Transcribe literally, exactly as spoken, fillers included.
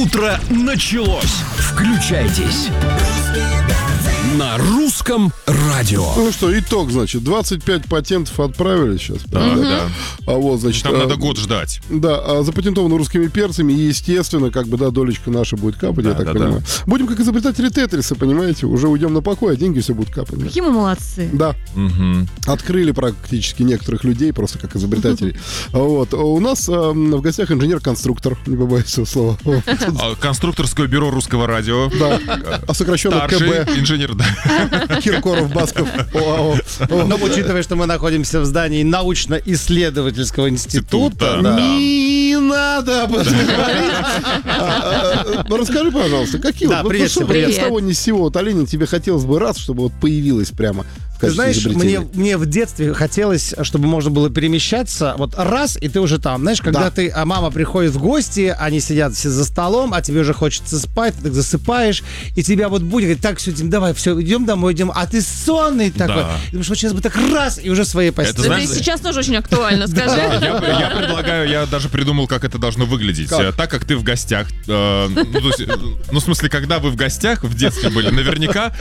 Утро началось. Включайтесь на русском радио. Ну что, итог, значит, двадцать пять патентов отправили сейчас. Да, правда? да. А вот, значит... Там а, надо год ждать. Да, а запатентовано русскими перцами, и, естественно, как бы, да, долечка наша будет капать, Да, я так да, понимаю. Будем как изобретатели Тетриса, понимаете, уже уйдем на покой, а деньги все будут капать. Какие мы молодцы. Да. Мгм. Открыли практически некоторых людей, просто как изобретателей. Вот. У нас а, в гостях инженер-конструктор, не побоюсь этого слова. А, Конструкторское бюро русского радио. Да. А сокращенно Старший КБ. инженер, да. Киркоров, Басков. ОАО. Но учитывая, что мы находимся в здании научно-исследовательского института, Института, да. Не надо об этом говорить. А, а, ну, расскажи, пожалуйста, какие Да, вот, привет вот что всем, вот привет. с того ни с сего, вот, Алина, тебе хотелось бы раз, чтобы вот появилась прямо в Ты качестве знаешь, изобретения? мне, мне в детстве хотелось, чтобы можно было перемещаться, вот раз, и ты уже там. Знаешь, когда Да. ты, а мама приходит в гости, они сидят все за столом, а тебе уже хочется спать, ты так засыпаешь, и тебя вот будет, говорит, так, все, давай, все, идем домой, идем, а ты сонный такой. Да. И думаешь, вот сейчас бы так раз, и уже в своей постели. Это, Это знаешь, сейчас тоже очень актуально, скажи. Я, я предлагаю, я даже придумал, как это должно выглядеть. Как? Э, Так как ты в гостях, э, ну, то есть, э, ну, в смысле, когда вы в гостях в детстве были, наверняка